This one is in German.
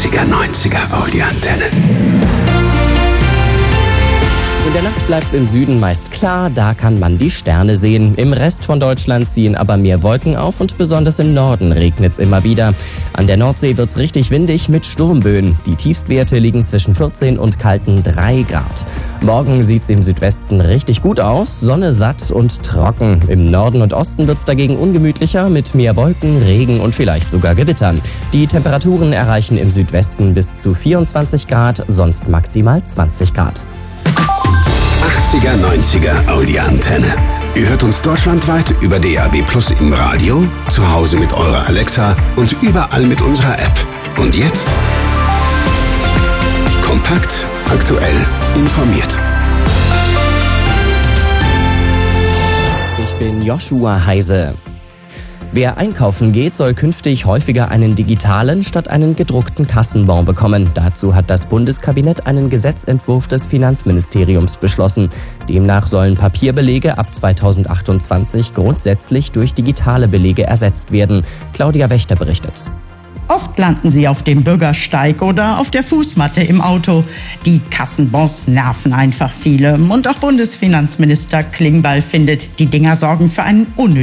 80er, 90er Audi-Antenne. In der Nacht bleibt's im Süden meist klar, da kann man die Sterne sehen. Im Rest von Deutschland ziehen aber mehr Wolken auf und besonders im Norden regnet's immer wieder. An der Nordsee wird's richtig windig mit Sturmböen. Die Tiefstwerte liegen zwischen 14 und kalten 3 Grad. Morgen sieht's im Südwesten richtig gut aus, Sonne satt und trocken. Im Norden und Osten wird's dagegen ungemütlicher mit mehr Wolken, Regen und vielleicht sogar Gewittern. Die Temperaturen erreichen im Südwesten bis zu 24 Grad, sonst maximal 20 Grad. 80er, 90er Audi-Antenne. Ihr hört uns deutschlandweit über DAB+ im Radio, zu Hause mit eurer Alexa und überall mit unserer App. Und jetzt? Kompakt, aktuell, informiert. Ich bin Joshua Heise. Wer einkaufen geht, soll künftig häufiger einen digitalen statt einen gedruckten Kassenbon bekommen. Dazu hat das Bundeskabinett einen Gesetzentwurf des Finanzministeriums beschlossen. Demnach sollen Papierbelege ab 2028 grundsätzlich durch digitale Belege ersetzt werden. Claudia Wächter berichtet. Oft landen sie auf dem Bürgersteig oder auf der Fußmatte im Auto. Die Kassenbons nerven einfach viele. Und auch Bundesfinanzminister Klingbeil findet, die Dinger sorgen für einen unnötigen